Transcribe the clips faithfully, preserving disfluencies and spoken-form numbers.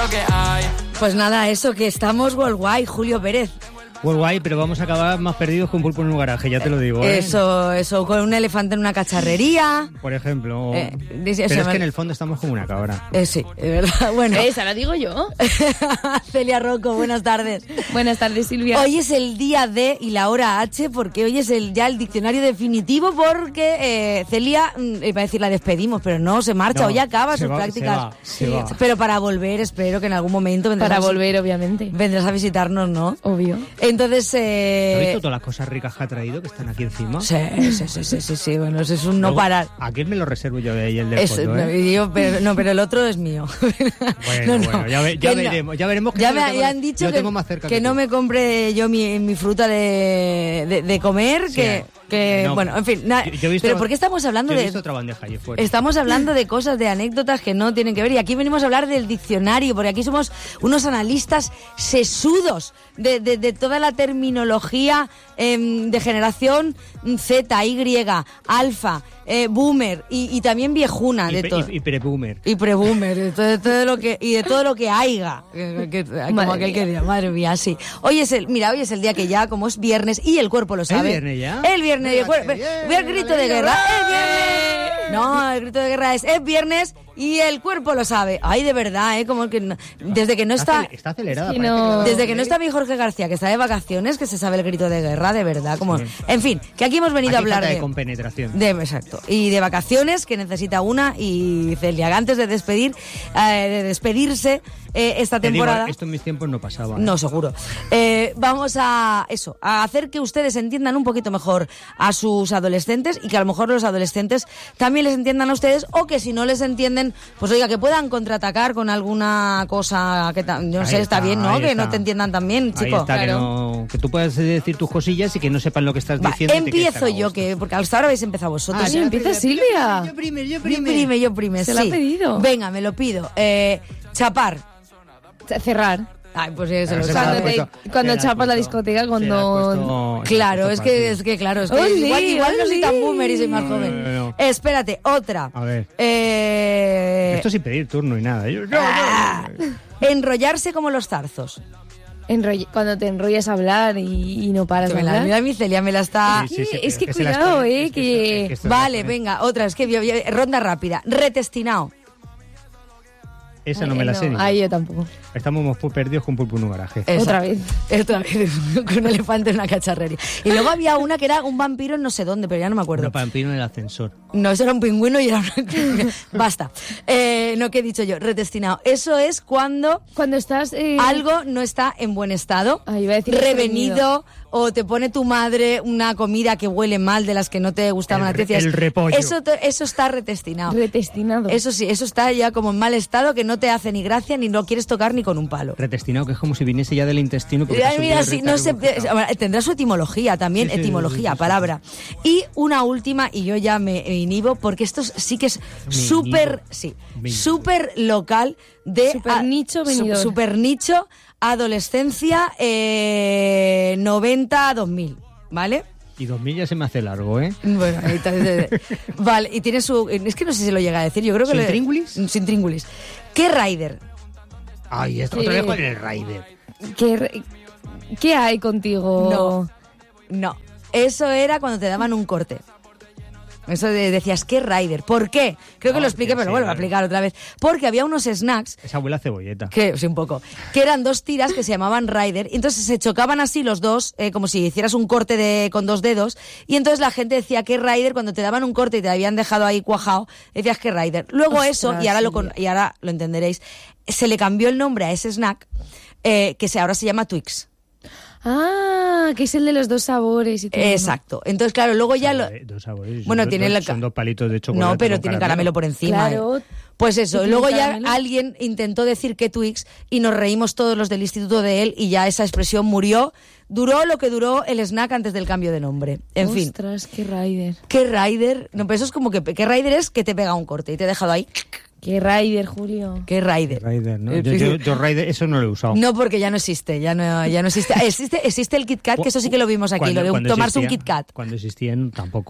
lo que hay. Pues nada, eso, que estamos worldwide, Julio Pérez. Worldwide, pero vamos a acabar más perdidos que un pulpo en un garaje, ya te lo digo, ¿eh? Eso, eso, con un elefante en una cacharrería. Por ejemplo. Eh, dice, pero se es me... que en el fondo estamos como una cabra. Eh, sí, es verdad. Bueno. Esa la digo yo. Celia Rocco, buenas tardes. Buenas tardes, Silvia. Hoy es el día D y la hora H, porque hoy es el ya el diccionario definitivo, porque eh, Celia, iba a decir la despedimos, pero no, se marcha, No, hoy acaba se sus va, prácticas. se va, se va. Pero para volver, espero que en algún momento vendrás Para a volver, obviamente. vendrás a visitarnos, ¿no? Obvio. Entonces, eh... ¿Has visto todas las cosas ricas que ha traído que están aquí encima? Sí, sí, sí, sí, sí, sí. Bueno, eso es un no Luego, parar. ¿a quién me lo reservo yo de ahí, el del Es, fondo, no, eh? yo, pero, no, pero el otro es mío. Bueno, No, no, bueno, ya, ve- ya que no. veremos, ya veremos que Ya lo me tengo- han dicho lo que, tengo más cerca que que no tú. me compre yo mi, mi fruta de, de, de comer, Sí, que, eh. que No, bueno, en fin. Na, yo- yo he visto- pero ¿por qué estamos hablando Yo he de...? visto otra bandeja allí fuera. Estamos hablando de cosas, de anécdotas que no tienen que ver. Y aquí venimos a hablar del diccionario, porque aquí somos unos analistas sesudos de, de, de toda la terminología eh, de generación Z, Y, alfa, eh, boomer y, y también viejuna, Y, de pre- todo. y, y pre-boomer. Y pre-boomer, de todo, de todo lo que, y de todo lo que haya. Que, que, como Madre aquel mía. que diga, madre mía, sí. Hoy es el, mira, hoy es el día que ya, como es viernes, y el cuerpo lo sabe. viernes ya? El viernes, y el cuerpo. Mira, qué Ve el bien, grito de alegría, guerra. ¡eh! ¡Es viernes! No, el grito de guerra es, es viernes y el cuerpo lo sabe. Ay, de verdad, ¿eh? Como que no- desde que no está... Está, está acelerada. Es que parece no- va- Desde que no está mi Jorge García, que está de vacaciones, que se sabe el grito de guerra, de verdad. Como, en fin, que aquí hemos venido Aquí a hablar falta de de... compenetración. De, exacto. Y de vacaciones, que necesita una, y Celia, antes de despedir, eh, de despedirse eh, esta Te digo, temporada... esto en mis tiempos no pasaba. ¿eh? No, seguro. Eh, vamos a eso, a hacer que ustedes entiendan un poquito mejor a sus adolescentes y que a lo mejor los adolescentes también les entiendan a ustedes, o que si no les entienden, pues oiga, que puedan contraatacar con alguna cosa que ta- yo no Ahí sé, está, está, bien, ¿no? ahí Que está. no te entiendan también, Ahí chico. está, que, Claro. no, que tú puedas decir tus cosillas y que no sepan lo que estás Va, diciendo. y te quedes empiezo yo, cagados. que porque hasta ahora habéis empezado vosotros. Ah, sí, empieza Silvia. Yo primer, yo Yo prime, yo prime, Se lo sí. ha pedido. Venga, me lo pido. Eh, chapar. Cerrar. Ay, pues ya se Pero lo se sabe. me ha Cuando, te- puesto- cuando se le ha chapas la puesto- discoteca, se le ha cuando... puesto- se le ha Claro, puesto es que, fácil. es que claro, es que Oli, igual, igual no soy tan oli. boomer y soy más No, joven. no, no. Espérate, otra. A ver. Eh, Esto sin pedir turno y nada. Yo- yo- ah, yo- enrollarse como los zarzos. Enroll- cuando te enrollas a hablar y, y no paras de Me la, hablar. mira mi Celia, me la está... Sí, sí, sí, es pero que se la cuidado, estoy- eh, es que que- esto- es que esto- Vale, venga, otra, es que yo- yo- ronda rápida. Retestinao. Esa no Ay, me la sé ni yo. Ay, yo tampoco. Estamos muy perdidos con pulpo en un garaje. Esa. Otra vez. Otra vez, con un elefante en una cacharrería. Y luego había una que era un vampiro en no sé dónde, pero ya no me acuerdo. Bueno, pampino en el ascensor. No, eso era un pingüino y era una... Basta. Eh, no, ¿qué he dicho yo? Retestinado. Eso es cuando Cuando estás... eh, algo no está en buen estado, Ah, iba a decir revenido, estreñido. o te pone tu madre una comida que huele mal, de las que no te gustaban El a ti. re- Decías, el repollo. Eso, te- eso está retestinado. Retestinado. Eso sí, eso está ya como en mal estado, que no te hace ni gracia ni lo quieres tocar ni con un palo. Retestinado, que es como si viniese ya del intestino. porque Ay, te ha mira, subido sí, no sé, retardo. ahora, tendrá su etimología también, Sí, sí, etimología, sí, sí, sí, palabra. Y una última, y yo ya me inhibo, porque esto sí que es Me súper, inhibo. sí, Me inhibo. súper local de... Súper a- nicho su- venidor. Súper nicho, adolescencia, eh, noventa a dos mil, ¿vale? Y dos mil ya se me hace largo, ¿eh? Bueno, ahí está, eh, vale, y tiene su... Es que no sé si lo llega a decir, yo creo que... ¿Sin le- tríngulis? Sin tríngulis. ¿Qué rider? Ay, esto, Sí. otra vez con el Raider. ¿Qué, re- ¿Qué hay contigo? No, no. Eso era cuando te daban un corte. Eso de- decías, ¿qué rider? ¿Por qué? Creo que Ah, lo expliqué, sí, pero lo sí, vuelvo a vale. explicar otra vez. Porque había unos snacks, Esa abuela cebolleta. que sí, un poco, que eran dos tiras que se llamaban rider, y entonces se chocaban así los dos, eh, como si hicieras un corte de, con dos dedos, y entonces la gente decía, ¿qué rider? Cuando te daban un corte y te habían dejado ahí cuajado, decías, ¿qué rider? Luego Ostras, eso, y ahora, lo, con- sí. y ahora lo entenderéis, se le cambió el nombre a ese snack, eh, que se, ahora se llama Twix. Ah, que es el de los dos sabores y todo. ¿no? Exacto. Entonces, claro, luego ya lo... Sabores, dos sabores. Bueno, Son tiene dos- la ca- Son dos palitos de chocolate. No, pero con tiene caramelo por encima. Claro. ¿eh? Pues eso, ¿Y luego tiene ya caramelo? alguien intentó decir que Twix y nos reímos todos los del instituto de él y ya esa expresión murió. Duró lo que duró el snack antes del cambio de nombre. En fin. Ostras, qué rider. ¿Qué rider? No, pero eso es como que... ¿Qué rider es? Que te pega un corte y te he dejado ahí. Qué rider, Julio. ¿Qué rider? Raider, ¿no? Eh, Yo, yo, yo Raider, eso no lo he usado. No, porque ya no existe, ya no, ya no existe. Existe, existe el Kit Kat, que eso sí que lo vimos aquí, Cuando- lo de cuando tomarse un existía- Kit Kat. Cuando existían, tampoco.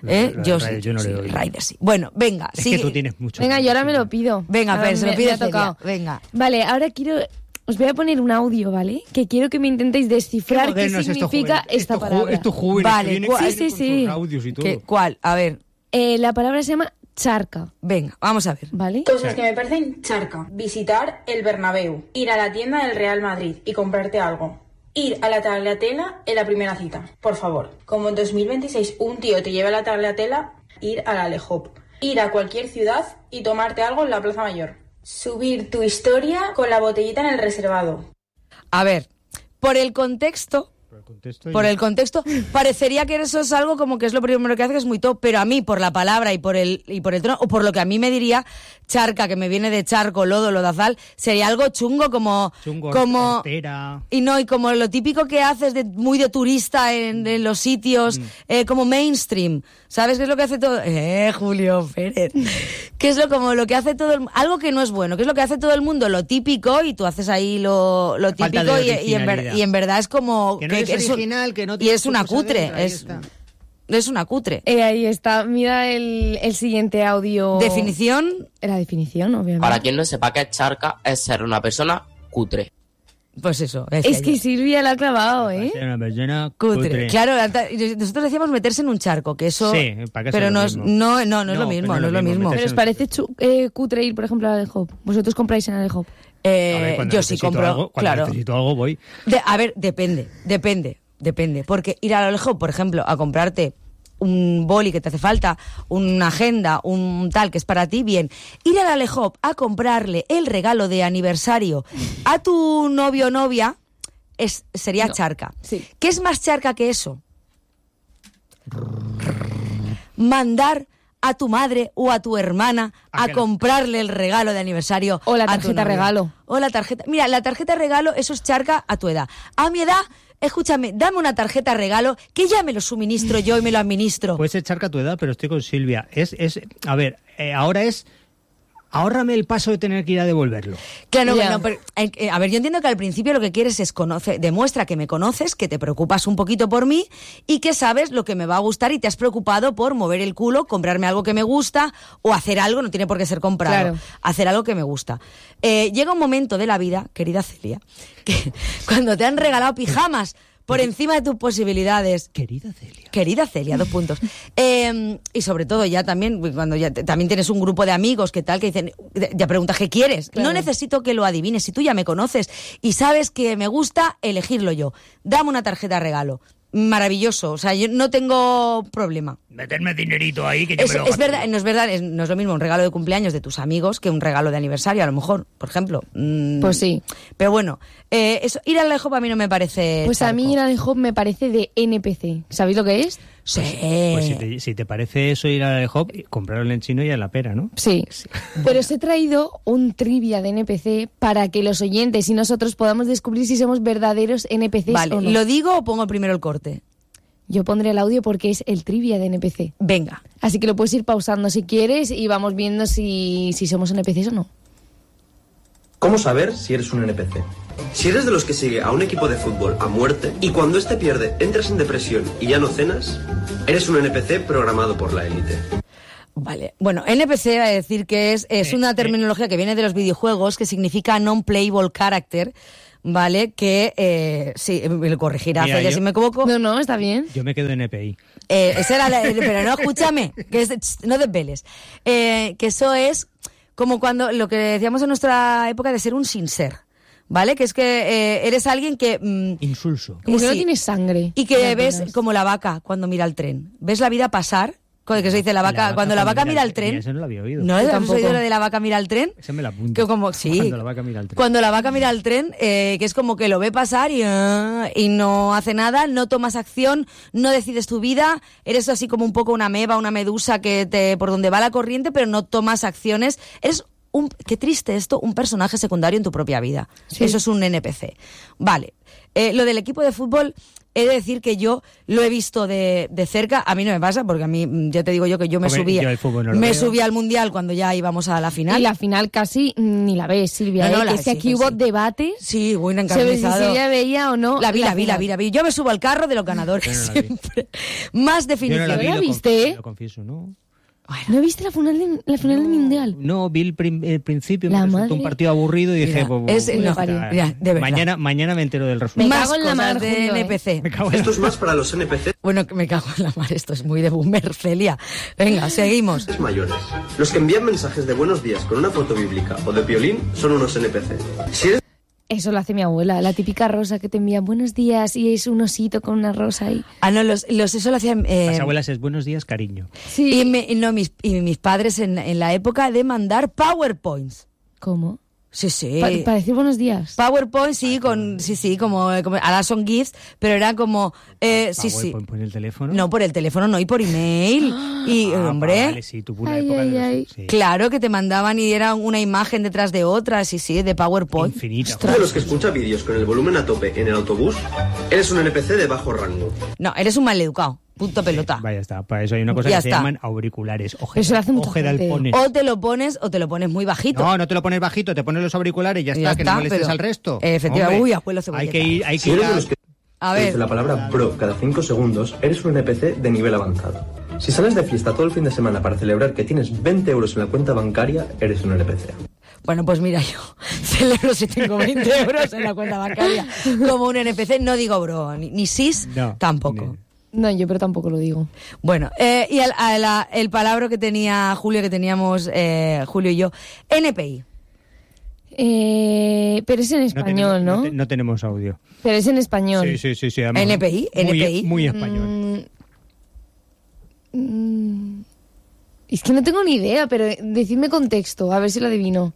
¿Eh? La- la- Yo, la- sí, yo no sí, le doy. Ryder sí. Bueno, venga, Es sigue. que tú tienes mucho. Venga, yo ahora me lo pido. Venga, Ahora pero se lo me- pide me ha Celia. tocado. Venga. Vale, ahora quiero... Os voy a poner un audio, ¿vale? Que quiero que me intentéis descifrar qué, moderno es esto, significa joven. esta Esto ju- palabra. Esto jóvenes Vale, que vienen- ¿cuál? que Sí, vienen sí, con sí. sus audios y todo. ¿Qué- ¿Cuál? A ver, Eh, la palabra se llama charca, venga, vamos a ver. ¿vale? Cosas que me parecen charca. Visitar el Bernabéu. Ir a la tienda del Real Madrid y comprarte algo. Ir a la tagliatela en la primera cita. Por favor. Como en dos mil veintiséis un tío te lleva a la tagliatela, ir a la Lehop. Ir a cualquier ciudad y tomarte algo en la Plaza Mayor. Subir tu historia con la botellita en el reservado. A ver, por el contexto, Por el contexto y- por el contexto, parecería que eso es algo como que es lo primero que hace, que es muy top, pero a mí, por la palabra y por el y por el tono, o por lo que a mí me diría charca, que me viene de charco, lodo, lodazal, sería algo chungo como... Chungo, como hortera. y no, y como lo típico que haces de muy de turista en, en los sitios, eh, como mainstream. ¿Sabes qué es lo que hace todo? Eh, Julio Pérez. ¿Qué es lo como lo que hace todo el, algo que no es bueno? ¿Qué es lo que hace todo el mundo? Lo típico, y tú haces ahí lo, lo Falta típico, de y, y, en ver- originalidad. y en verdad es como... Que no eres eres un- original, que no y tienes es tu una cosa cutre, dentro, ahí es, está. es una cutre. Eh, ahí está. Mira el, el siguiente audio. Definición, La definición, obviamente. Para quien no sepa qué es charca, es ser una persona cutre. pues eso. decía Es que yo. Silvia la ha clavado, ¿eh? Ser una persona Cutre. cutre. Claro, anta- nosotros decíamos meterse en un charco, que eso... Sí, para que sea pero lo no es, mismo. no, no, no es No, lo mismo, pero no es lo mismo. meterse Pero os parece chu- eh, cutre ir, por ejemplo, a la Lehop. ¿Vosotros compráis en la Lehop? Eh, A ver, cuando yo sí necesito compro, algo, cuando claro. necesito algo voy. De- a ver, depende, depende, depende. Porque ir a lo lejos, por ejemplo, a comprarte un boli que te hace falta, una agenda, un tal que es para ti, bien. Ir a la Lehop a comprarle el regalo de aniversario a tu novio o novia es, sería No, charca. sí. ¿Qué es más charca que eso? Mandar a tu madre o a tu hermana ¿A a que no? comprarle el regalo de aniversario. O la a tu tarjeta novia. regalo. O la tarjeta. Mira, la tarjeta regalo, eso es charca a tu edad. A mi edad, escúchame, dame una tarjeta regalo que ya me lo suministro yo y me lo administro. Puedes echar a tu edad, pero estoy con Silvia. Es, es, a ver, eh, ahora es... Ahórrame el paso de tener que ir a devolverlo. Claro, Ya. bueno, pero, eh, eh, a ver, yo entiendo que al principio lo que quieres es conocer, demuestra que me conoces, que te preocupas un poquito por mí y que sabes lo que me va a gustar y te has preocupado por mover el culo, comprarme algo que me gusta o hacer algo, no tiene por qué ser comprado, Claro. hacer algo que me gusta. Eh, llega un momento de la vida, querida Celia, que cuando te han regalado pijamas por encima de tus posibilidades, Querida Celia. querida Celia, dos puntos. Eh, y sobre todo ya también, cuando ya te- también tienes un grupo de amigos que tal, que dicen, ya preguntas qué quieres. Claro. No necesito que lo adivines. Si tú ya me conoces y sabes que me gusta, elegirlo yo. Dame una tarjeta regalo. Maravilloso. O sea, yo no tengo problema. Meterme dinerito ahí que yo Es, me lo es gasto. verdad, no es verdad, es- no es lo mismo un regalo de cumpleaños de tus amigos que un regalo de aniversario, a lo mejor, por ejemplo. Mm, Pues sí. Pero bueno, eh, eso, ir al lejos a mí no me parece. Pues a mí charco. ir a Lehop me parece de N P C. ¿Sabéis lo que es? Sí. Pues si te, si te parece eso ir a la Hop, comprarlo en chino y en la pera, ¿no? Sí. Pero os he traído un trivia de N P C para que los oyentes y nosotros podamos descubrir si somos verdaderos N P Cs Vale, o no. ¿lo digo o pongo primero el corte? Yo pondré el audio porque es el trivia de N P C. Venga. Así que lo puedes ir pausando si quieres y vamos viendo si, si somos N P Cs o no. ¿Cómo saber si eres un N P C? Si eres de los que sigue a un equipo de fútbol a muerte y cuando este pierde entras en depresión y ya no cenas, eres un N P C programado por la élite. Vale, bueno, N P C va a decir que es, es Eh, una eh. terminología que viene de los videojuegos que significa non-playable character, ¿vale? Que, eh, sí, me corregirá Mira, Celia yo- si me equivoco. No, no, está bien. Yo me quedo en E P I. Eh, esa era la- pero no, escúchame, que es, ch, no desveles. Eh, que eso es como cuando, lo que decíamos en nuestra época de ser un sin ser, ¿vale? Que es que eh, eres alguien que... mm, Insulso. Como que no sí. tienes sangre. Y que Las ves venas. como la vaca cuando mira el tren. Ves la vida pasar, co- que se dice la vaca, cuando la vaca mira el tren. Eso no lo había oído. ¿No Yo has tampoco. oído lo de la vaca mira el tren? Ese me la apunto. Que como, sí. Cuando la vaca mira el tren. Cuando la vaca mira el tren, eh, que es como que lo ve pasar y, ah, y no hace nada, no tomas acción, no decides tu vida, eres así como un poco una meba, una medusa que te por donde va la corriente, pero no tomas acciones. Eres un, qué triste esto, un personaje secundario en tu propia vida. Sí. Eso es un N P C. Vale. Eh, lo del equipo de fútbol, he de decir que yo lo he visto de, de cerca. A mí no me pasa, porque a mí, ya te digo yo que yo me Hombre, subí yo el fútbol no lo me veo. subí al Mundial cuando ya íbamos a la final. Y la final casi ni la ves, Silvia. No, no, ¿eh? la Que es que sí, aquí que hubo sí. debates. Sí, muy Se ve si encarnizado. Silvia veía o no. La vi, la vi, la final. vi, la vi. Yo me subo al carro de los ganadores Yo no la vi. siempre. Más Yo no definición. la vi, ¿La lo, viste, conf- eh? lo confieso, ¿no? ¿No viste la final, de, la final del Mundial? No, vi el, prim- el principio, La me resultó madre. un partido aburrido y dije, Mira, pues, es- pues, no, ya, mira, de verdad. mañana, mañana me entero del Me resultado. Más cago en la cosas mar, de Julio, ¿eh? N P C. Me cago en Esto es más para los N P Cs Bueno, que me cago en la mar, esto es muy de boomer, Celia. Venga, seguimos. mayores. Los que envían mensajes de buenos días con una foto bíblica o de violín son unos N P C. Si eres Eso lo hace mi abuela, la típica rosa que te envía buenos días y es un osito con una rosa ahí. Ah, no, los, los eso lo hacían... eh, Las abuelas es buenos días, cariño. Sí. y, me- no, mis, y mis padres en, en la época de mandar PowerPoints. ¿Cómo? Sí, sí. Pa- para decir buenos días. PowerPoint, sí, con, sí, sí, como, como ahora son GIFs, pero era como, eh, sí, sí. PowerPoint por el teléfono. No, por el teléfono, no, y por email. Y, Ah, hombre, Vale, sí, tuvo una Ay, época ay, de los- ay. sí, claro que te mandaban y era una imagen detrás de otra, sí, sí, de PowerPoint. infinita. de los que escucha vídeos con el volumen a tope en el autobús, eres un N P C de bajo rango. No, eres un maleducado, punto pelota. Vaya está, para eso hay una cosa Ya que se está. llaman auriculares. Ojeda, Eso lo hace mucha ojeda al gente. poner. O te lo pones o te lo pones muy bajito. No, no te lo pones bajito, te pones los auriculares y ya Y está, ya que está, no molestes pero- al resto. Efectivamente. Hombre, Uy, abuelo hay cebolleta. que ir, hay Si que ir eres de a... los que A dice ver, la palabra bro cada cinco segundos, eres un N P C de nivel avanzado. Si sales de fiesta todo el fin de semana para celebrar que tienes veinte euros en la cuenta bancaria, eres un N P C. bueno, pues mira, yo celebro si tengo veinte euros en la cuenta bancaria como un N P C. No digo bro, ni, ni sis, No, tampoco. ni- No, yo pero tampoco lo digo. Bueno, eh, y el, a la- el palabra que tenía Julio, que teníamos eh, Julio y yo, N P I. Eh, pero es en No español, tenemos, ¿no? no te- no tenemos audio. Pero es en español. Sí, sí, sí, sí. además, N P I, muy, N P I. Muy español. Mm, es que no tengo ni idea, pero decidme contexto, a ver si lo adivino.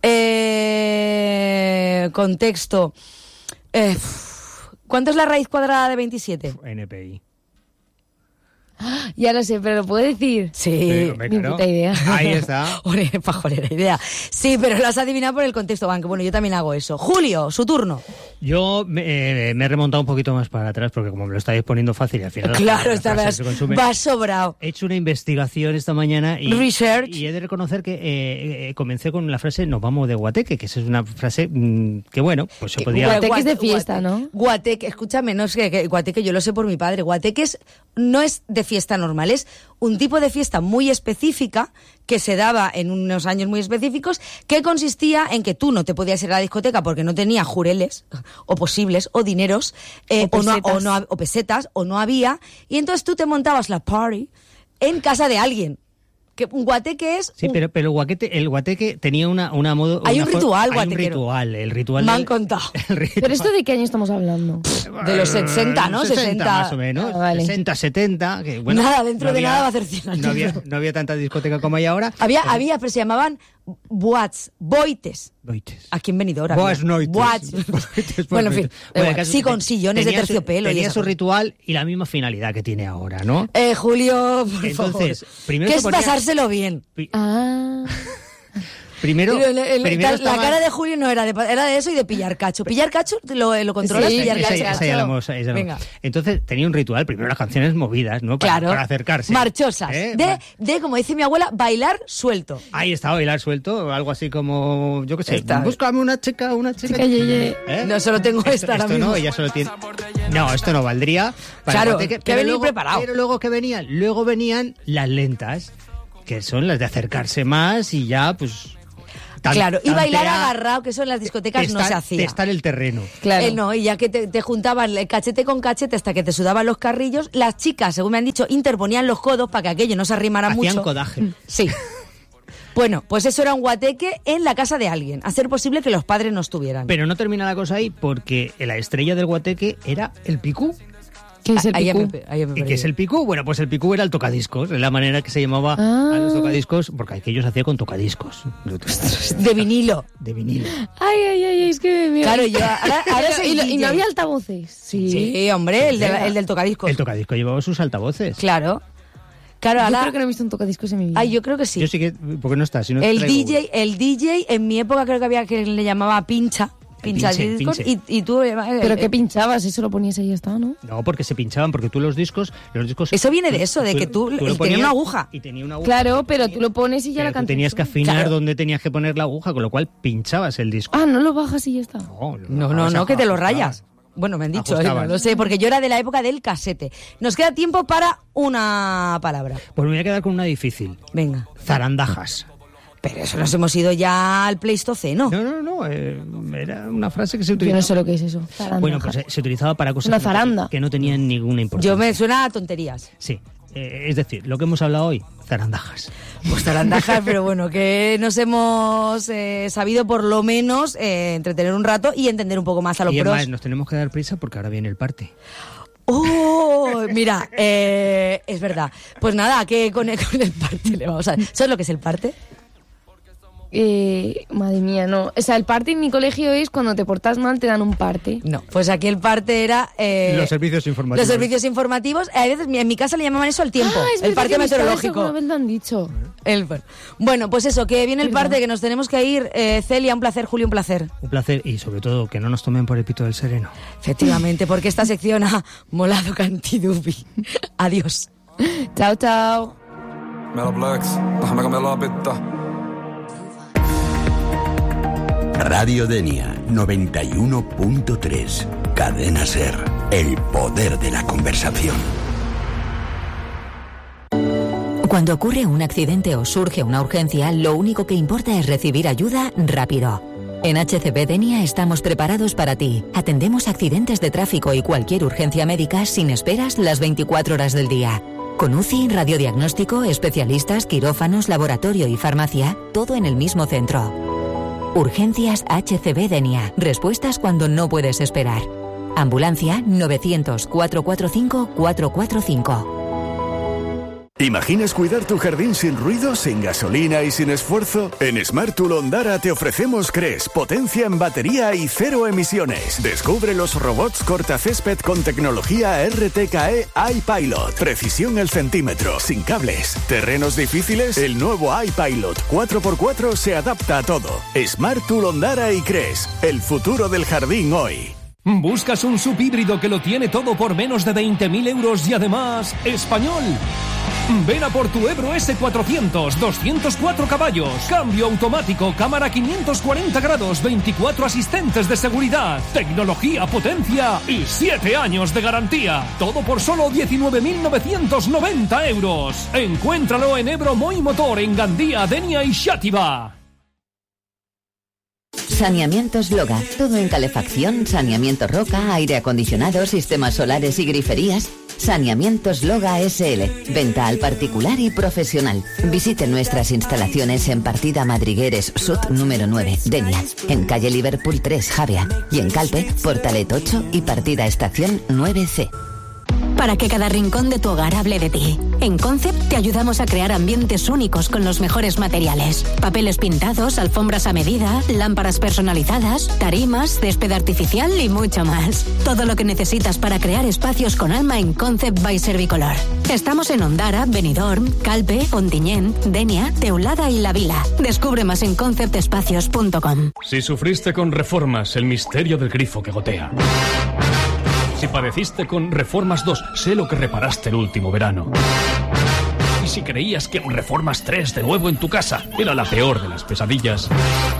Eh, contexto. Eh, ¿Cuánto es la raíz cuadrada de veintisiete? N P I. Ya lo sé, pero lo puedo decir. Sí. Sí, hombre, ni claro. puta idea. Ahí está. Ole, pajolera idea. Sí, pero lo has adivinado por el contexto, Ban, que bueno, yo también hago eso. Julio, su turno. Yo me, eh, me he remontado un poquito más para atrás porque como me lo estáis poniendo fácil y al final... Claro, las esta frases vez se consumen. vas sobrado. He hecho una investigación esta mañana y, Research. y he de reconocer que eh, eh, comencé con la frase nos vamos de guateque, que esa es una frase mm, que bueno, pues se podía... Guateque es de Guate- fiesta, guate- ¿no? Guateque, escúchame, no es que, que guateque yo lo sé por mi padre. Guateque es- no es de fiesta normal, es un tipo de fiesta muy específica que se daba en unos años muy específicos, que consistía en que tú no te podías ir a la discoteca porque no tenías jureles, o posibles, o dineros, eh, O o, no, pesetas. o, no, o pesetas, o no había, y entonces tú te montabas la party en casa de alguien. Que un guateque es... Sí, un- pero, pero el, guaquete, el guateque tenía una, una modo... Hay una un for- ritual, Hay un guatequero. ritual, el ritual... Me han del- contado. el ritual- Pero esto de qué año estamos hablando. De los sesenta, ¿no? sesenta, sesenta. más o menos. Ah, vale. sesenta, setenta. Que, bueno, Nada, dentro no de había- nada va a hacer cien años. No había, no había tanta discoteca como hay ahora. Había, había, pero se llamaban boats, boites. Noites. Aquí en Benidorm. Boas había. noites. Boats. Noites, Bueno, en fin. noites. da Bueno, igual. el caso Sí, es que con sillones de tenía su- terciopelo. y Tenía esas su cosas. ritual y la misma finalidad que tiene ahora, ¿no? Eh, Julio, por Entonces, favor. primero ¿Qué se es ponía- pasárselo bien? Pi- Ah. Primero, Pero el- el- primero tal- la estaba- cara de Julio no era de, pa- era de eso y de pillar cacho. Pillar cacho lo, lo controlas, Sí, pillar Esa- cacho. esa ya la hemos- esa ya la Venga. hemos- Entonces tenía un ritual, primero las canciones movidas, ¿no? Para, Claro. para acercarse. Marchosas. ¿Eh? De, Ma- de, como dice mi abuela, bailar suelto. Ahí estaba bailar suelto, algo así como, yo qué sé, Está. búscame una chica, una chica. Chica, ye, ye. ¿Eh? No, solo tengo Esto- esta ahora esto no, mismo. ella solo tiene... No, esto no valdría. para Claro, guateque, que pero venir luego- preparado. Pero luego que venían, luego venían las lentas, que son las de acercarse más y ya, pues... tan- Claro, y bailar tantea- agarrado, que eso en las discotecas no testar- se hacía. testar el terreno. Claro. Eh, no, y ya que te, te juntaban el cachete con cachete hasta que te sudaban los carrillos, las chicas, según me han dicho, interponían los codos para que aquello no se arrimara Hacían mucho. codaje. Sí. Bueno, pues eso era un guateque en la casa de alguien, a ser posible que los padres no estuvieran. Pero no termina la cosa ahí porque la estrella del guateque era el picú. ¿Qué es el Ahí ya picú? me- ahí ya me he ¿Y qué es perdido. el picú? Bueno, pues el picú era el tocadiscos, es la manera que se llamaba Ah. a los tocadiscos, porque aquello se hacía con tocadiscos. De vinilo. De vinilo. Ay, ay, ay, es que me... Claro, yo ahora, ahora soy y, lo- y D J. no había altavoces. Sí. Sí, hombre, el, de- el del tocadiscos. El tocadisco llevaba sus altavoces. Claro. Claro, Yo ahora... creo que no he visto un tocadiscos en mi vida. Ay, yo creo que sí. Yo sí que... ¿Por qué no está? Si no te El traigo D J, el D J en mi época creo que había que le llamaba pincha. Pinchar pinche, discos pinche. y, y tú... eh, ¿Pero eh, qué pinchabas? Eso lo ponías ahí y ya está, ¿no? No, porque se pinchaban, porque tú los discos... Los discos Eso viene de eso, de que tú- lo él tenía ponías una aguja. Y tenía una aguja. Claro, pero tú lo pones y ya Pero la tú canción. tenías que afinar Claro. donde tenías que poner la aguja, con lo cual pinchabas el disco. Ah, no lo bajas y ya está. No, lo No, no, bajabas, no, que te lo ajustabas. rayas. Bueno, me han dicho, ¿eh? Ajustabas. No lo sé, porque yo era de la época del casete. Nos queda tiempo para una palabra. Pues me voy a quedar con una difícil. Venga. Zarandajas. Pero eso nos hemos ido ya al Pleistoceno. No, no, no, eh, era una frase que se Yo utilizaba. no sé lo que es eso. Zarandaja. Bueno, pues eh, se utilizaba para cosas Una que no- zaranda. que no tenían ninguna importancia. Yo me suena a tonterías. Sí, eh, es decir, lo que hemos hablado hoy, zarandajas. Pues zarandajas, pero bueno, que nos hemos eh, sabido por lo menos eh, entretener un rato y entender un poco más a los Y pros. además nos tenemos que dar prisa porque ahora viene el parte. ¡Oh! Mira, eh, es verdad. Pues nada, que con el, con el parte le vamos a... ¿Sabes lo que es el parte? Eh, madre mía, no. O sea, el parte en mi colegio es cuando te portas mal te dan un parte. No, pues aquí el parte era... eh, Los servicios informativos. Los servicios informativos. A veces en mi casa le llamaban eso el tiempo. Ah, es el verdad parte que mis padres meteorológico. alguna vez lo han dicho. El- bueno, pues eso, que viene el ¿Verdad? parte, que nos tenemos que ir. Eh, Celia, un placer. Julio, un placer. Un placer y sobre todo que no nos tomen por el pito del sereno. Efectivamente, porque esta sección ha molado cantidubi. Adiós. Chao, chao. Mela Plex, déjame cambiar la pista. Radio Denia noventa y uno punto tres. Cadena Ser. El poder de la conversación. Cuando ocurre un accidente o surge una urgencia, lo único que importa es recibir ayuda rápido. En H C B Denia estamos preparados para ti. Atendemos accidentes de tráfico y cualquier urgencia médica sin esperas las veinticuatro horas del día. Con U C I, radiodiagnóstico, especialistas, quirófanos, laboratorio y farmacia, todo en el mismo centro. Urgencias H C B Denia. Respuestas cuando no puedes esperar. Ambulancia novecientos, cuatrocientos cuarenta y cinco, cuatrocientos cuarenta y cinco. ¿Imaginas cuidar tu jardín sin ruido, sin gasolina y sin esfuerzo? En Smart Tool Ondara te ofrecemos Cres, potencia en batería y cero emisiones. Descubre los robots cortacésped con tecnología R T K E iPilot. Precisión al centímetro, sin cables. ¿Terrenos difíciles? El nuevo iPilot cuatro por cuatro se adapta a todo. Smart Tool Ondara y Cres, el futuro del jardín hoy. ¿Buscas un subhíbrido que lo tiene todo por menos de veinte mil euros y además español? Ven a por tu Ebro S cuatrocientos, doscientos cuatro caballos, cambio automático, cámara quinientos cuarenta grados, veinticuatro asistentes de seguridad, tecnología, potencia y siete años de garantía. Todo por solo diecinueve mil novecientos noventa euros. Encuéntralo en Ebro Moy Motor en Gandía, Denia y Xàtiva. Saneamientos Loga. Todo en calefacción, saneamiento roca, aire acondicionado, sistemas solares y griferías. Saneamientos Loga S L. Venta al particular y profesional. Visite nuestras instalaciones en Partida Madrigueres Sud número nueve, Denia. En calle Liverpool tres, Javea. Y en Calpe, Portalet ocho y Partida Estación nueve C. Para que cada rincón de tu hogar hable de ti. En Concept te ayudamos a crear ambientes únicos con los mejores materiales. Papeles pintados, alfombras a medida, lámparas personalizadas, tarimas, césped artificial y mucho más. Todo lo que necesitas para crear espacios con alma en Concept by Servicolor. Estamos en Ondara, Benidorm, Calpe, Ontinyent, Denia, Teulada y La Vila. Descubre más en concept espacios punto com. Si sufriste con Reformas, el misterio del grifo que gotea. Si padeciste con Reformas dos, sé lo que reparaste el último verano. Y si creías que un Reformas tres de nuevo en tu casa era la peor de las pesadillas,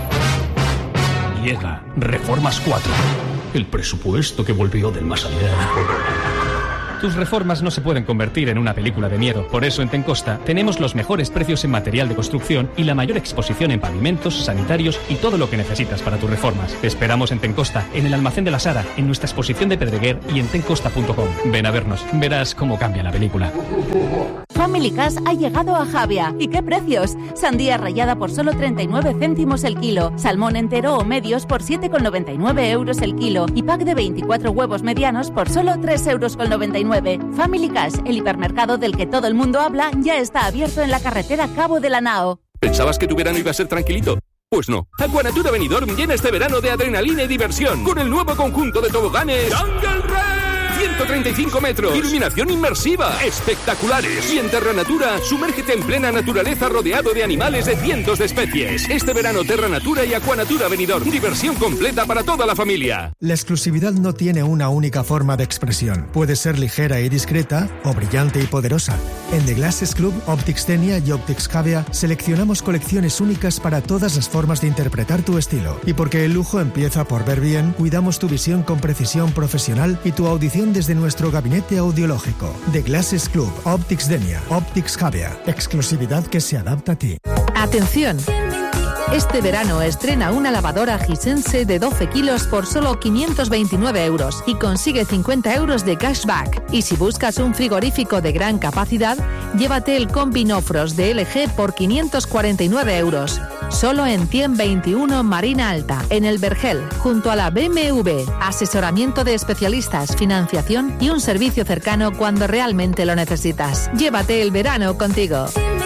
llega Reformas cuatro, el presupuesto que volvió del más allá. Tus reformas no se pueden convertir en una película de miedo. Por eso en Tencosta tenemos los mejores precios en material de construcción y la mayor exposición en pavimentos, sanitarios y todo lo que necesitas para tus reformas. Te esperamos en Tencosta, en el almacén de la Sara, en nuestra exposición de Pedreguer y en tencosta punto com. Ven a vernos, verás cómo cambia la película. Family Cash ha llegado a Javia. ¿Y qué precios? Sandía rallada por solo treinta y nueve céntimos el kilo, salmón entero o medios por siete con noventa y nueve euros el kilo y pack de veinticuatro huevos medianos por solo tres euros con noventa y nueve. Family Cash, el hipermercado del que todo el mundo habla, ya está abierto en la carretera Cabo de la Nao. ¿Pensabas que tu verano iba a ser tranquilito? Pues no. Aquanatura Benidorm llena este verano de adrenalina y diversión con el nuevo conjunto de toboganes Jungle Race. ciento treinta y cinco metros. Iluminación inmersiva. Espectaculares. Y en Terra Natura, sumérgete en plena naturaleza rodeado de animales de cientos de especies. Este verano Terra Natura y Aquanatura Benidorm. Diversión completa para toda la familia. La exclusividad no tiene una única forma de expresión. Puede ser ligera y discreta o brillante y poderosa. En The Glasses Club, Optics Denia y Optics Cavea seleccionamos colecciones únicas para todas las formas de interpretar tu estilo. Y porque el lujo empieza por ver bien, cuidamos tu visión con precisión profesional y tu audición desde nuestro gabinete audiológico. The Glasses Club, Optics Denia, Optics Cavea. Exclusividad que se adapta a ti. Atención. Este verano estrena una lavadora Hisense de doce kilos por solo quinientos veintinueve euros y consigue cincuenta euros de cashback. Y si buscas un frigorífico de gran capacidad, llévate el Combi Nofrost de L G por quinientos cuarenta y nueve euros. Solo en cien veintiuno Marina Alta, en el Vergel, junto a la B M W. Asesoramiento de especialistas, financiación y un servicio cercano cuando realmente lo necesitas. Llévate el verano contigo.